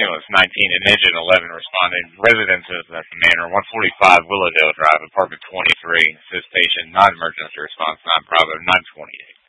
ambulance 19 and engine 11 responding. Residences at the Manor, 145 Willowdale Drive, apartment 23. Says patient, non-emergency response, 9 Bravo, 928.